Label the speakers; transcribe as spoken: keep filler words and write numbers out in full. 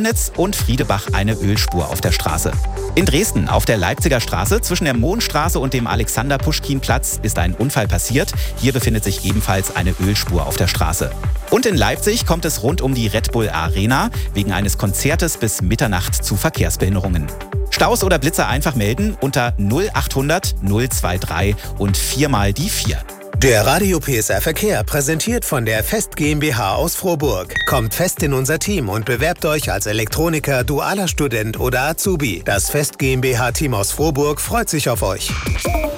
Speaker 1: Chemnitz und Friedebach eine Ölspur auf der Straße. In Dresden auf der Leipziger Straße zwischen der Mohnstraße und dem Alexander-Puschkin-Platz ist ein Unfall passiert. Hier befindet sich ebenfalls eine Ölspur auf der Straße. Und in Leipzig kommt es rund um die Red Bull Arena wegen eines Konzertes bis Mitternacht zu Verkehrsbehinderungen. Staus oder Blitzer einfach melden unter null achthundert null drei drei und viermal die vier.
Speaker 2: Der Radio P S R Verkehr, präsentiert von der Fest GmbH aus Frohburg. Kommt fest in unser Team und bewerbt euch als Elektroniker, dualer Student oder Azubi. Das Fest GmbH-Team aus Frohburg freut sich auf euch.